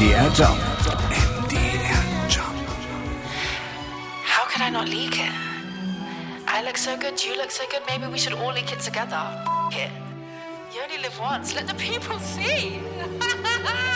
MDR Job. MDR Job. How could I not leak it? I look so good, you look so good, maybe we should all leak it together. F it. You only live once, let the people see.